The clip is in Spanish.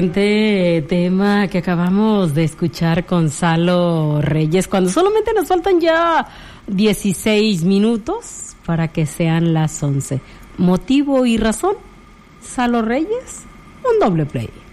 Tema que acabamos de escuchar con Salo Reyes, cuando solamente nos faltan ya 16 minutos para que sean las 11. ¿Motivo y razón? Salo Reyes, un doble play.